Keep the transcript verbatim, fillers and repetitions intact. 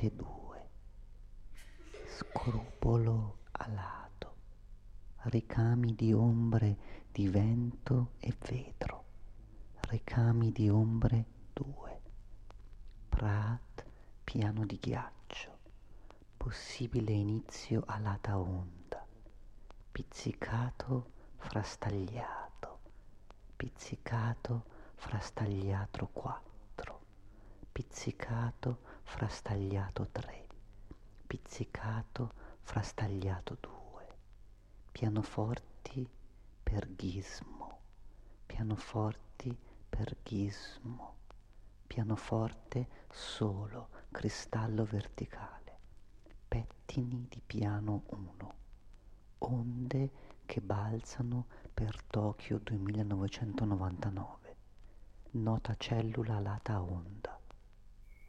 note due, scrupolo alato, ricami di ombre di vento e vetro, ricami di ombre due, Prat, piano di ghiaccio, possibile inizio alata onda, pizzicato frastagliato, pizzicato frastagliato quattro, pizzicato frastagliato tre, pizzicato frastagliato due, pianoforti per ghismo, pianoforti per ghismo, pianoforte solo, cristallo verticale, pettini di piano uno, onde che balzano per Tokyo duemilanovecentonovantanove, nota cellula alata onda,